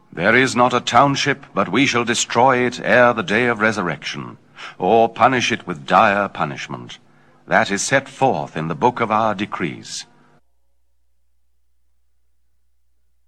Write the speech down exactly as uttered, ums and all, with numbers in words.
There is not a township but we shall destroy it ere the day of resurrection, or punish it with dire punishment. That is set forth in the book of our decrees.